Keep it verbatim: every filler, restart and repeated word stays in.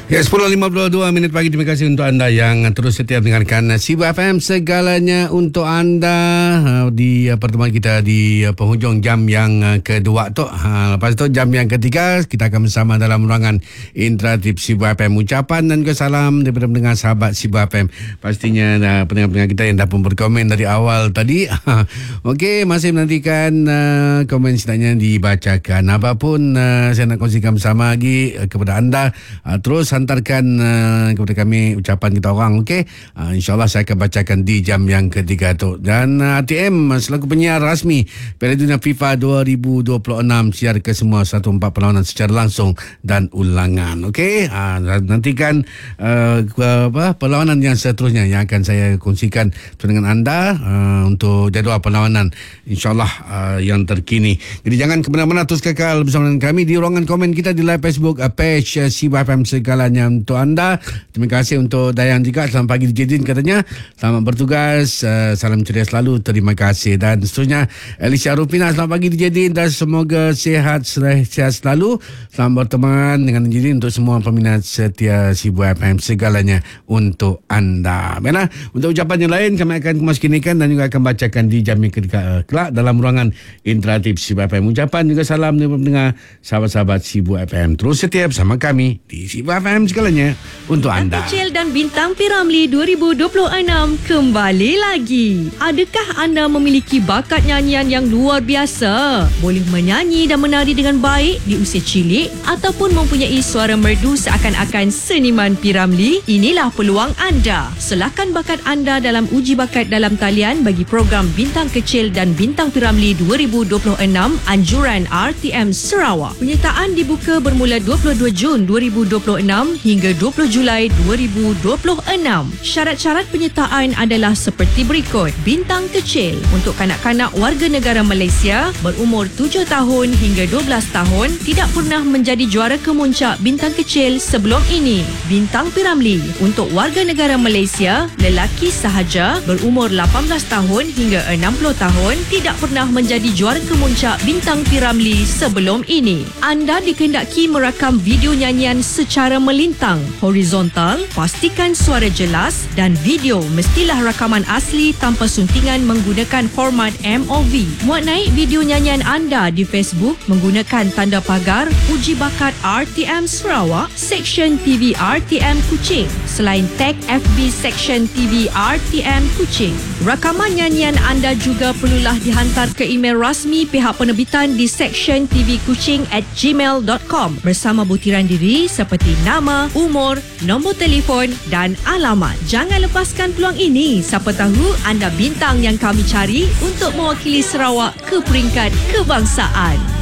Ya, sepuluh lima puluh dua minit pagi. Terima kasih untuk anda yang terus setia mendengarkan Sibu F M, segalanya untuk anda di pertemuan kita di penghujung jam yang kedua tu. Ha, lepas tu jam yang ketiga kita akan bersama dalam ruangan interaktif Sibu F M. Ucapan dan kesalam daripada pendengar sahabat Sibu F M. Pastinya uh, pendengar-pendengar kita yang dah pun berkomen dari awal tadi. Okey, masih menantikan uh, komen sebenarnya dibacakan. Apapun uh, saya nak kongsikan bersama lagi uh, kepada anda. Uh, terus hantarkan uh, kepada kami ucapan kita orang, okey. Uh, InsyaAllah saya akan bacakan di jam yang ketiga tu. Dan uh, A T M selaku penyiar rasmi Piala Dunia FIFA dua ribu dua puluh enam siar ke semua satu empat perlawanan secara langsung dan ulangan, okey. Uh, nantikan uh, apa perlawanan yang seterusnya yang akan saya kongsikan dengan anda uh, untuk jadual perlawanan InsyaAllah uh, yang terkini. Jadi jangan ke mana-mana, terus kekal bersama dengan kami di ruangan komen kita di live Facebook uh, page uh, Sibu F M segala untuk anda. Terima kasih untuk Dayang juga. Selamat pagi D J Din katanya. Selamat bertugas. Uh, salam ceria selalu. Terima kasih. Dan seterusnya Alicia Rupina. Selamat pagi D J Din dan semoga sihat sihat selalu. Selamat berteman dengan D J Din untuk semua peminat setia Sibu F M, segalanya untuk anda. Baiklah, untuk ucapan yang lain kami akan kemaskinikan dan juga akan bacakan di jam yang ketiga kelak dalam ruangan interaktif Sibu F M. Ucapan juga salam dari pendengar sahabat-sahabat Sibu F M. Terus setia bersama kami di Sibu F M, segalanya untuk anda. Bintang Kecil dan Bintang P. Ramlee dua ribu dua puluh enam kembali lagi. Adakah anda memiliki bakat nyanyian yang luar biasa? Boleh menyanyi dan menari dengan baik di usia cilik ataupun mempunyai suara merdu seakan-akan seniman P. Ramlee? Inilah peluang anda. Selakan bakat anda dalam uji bakat dalam talian bagi program Bintang Kecil dan Bintang P. Ramlee dua ribu dua puluh enam Anjuran R T M Sarawak. Penyertaan dibuka bermula dua puluh dua Jun dua ribu dua puluh enam hingga dua puluh Julai dua ribu dua puluh enam. Syarat-syarat penyertaan adalah seperti berikut. Bintang Kecil untuk kanak-kanak warga negara Malaysia berumur tujuh tahun hingga dua belas tahun, tidak pernah menjadi juara kemuncak Bintang Kecil sebelum ini. Bintang P. Ramlee untuk warga negara Malaysia lelaki sahaja berumur lapan belas tahun hingga enam puluh tahun, tidak pernah menjadi juara kemuncak Bintang P. Ramlee sebelum ini. Anda dikehendaki merakam video nyanyian secara melintang, horizontal, pastikan suara jelas dan video mestilah rakaman asli tanpa suntingan menggunakan format M O V. Muat naik video nyanyian anda di Facebook menggunakan tanda pagar Uji Bakat R T M Sarawak, Seksyen T V R T M Kuching, selain tag F B Seksyen T V R T M Kuching. Rakaman nyanyian anda juga perlulah dihantar ke email rasmi pihak penerbitan di seksyen t v kuching at gmail dot com bersama butiran diri seperti nama, umur, nombor telefon dan alamat. Jangan lepaskan peluang ini. Siapa tahu anda bintang yang kami cari untuk mewakili Sarawak ke peringkat kebangsaan.